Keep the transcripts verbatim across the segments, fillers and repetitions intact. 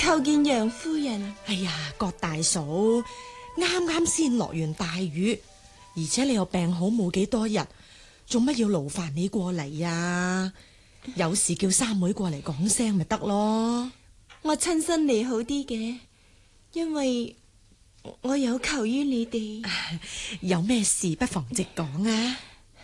叩見楊夫人。 哎呀，郭大嫂，啱啱先落完大雨，而且你又病好冇幾多日，做乜要勞煩你過嚟啊？有事叫三妹過嚟講聲咪得咯。 我親身嚟好啲嘅，因為我有求於你哋。 有咩事不妨直講啊。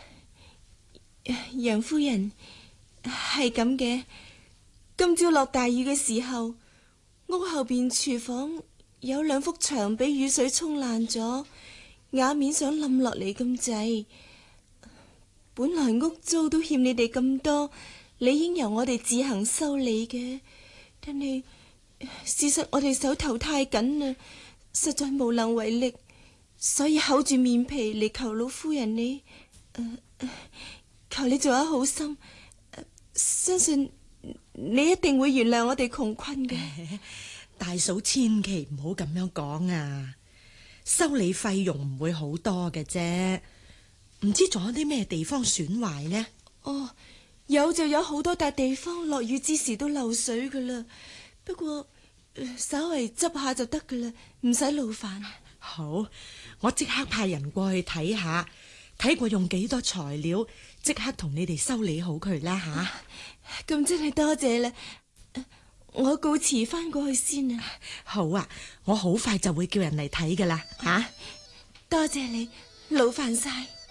楊夫人，係咁嘅，今朝落大雨嘅時候，屋後邊廚房有兩幅牆俾雨水沖爛咗，瓦面想冧落嚟咁滯。本來屋租都欠你哋咁多，理應由我哋自行修理嘅，但係事實我哋手頭太緊啦，實在無能為力，所以厚住面皮嚟求老夫人你，呃呃、求你做得好心，呃，相信你一定會原諒我哋窮困嘅。 大嫂千祈唔好咁樣講啊，修理費用唔會好多嘅啫，唔知仲有啲咩地方損壞呢？ 哦，有就有好多笪地方落雨之時都漏水噶啦，不過，呃，稍微執下就得噶啦，唔使勞煩。 好，我即刻派人過去睇下，睇過用幾多材料，即刻同你哋修理好佢啦吓。 咁真係多謝啦，我告辭翻過去先啊。 好啊，我好快就會叫人嚟睇噶啦吓。 多謝你，勞煩晒。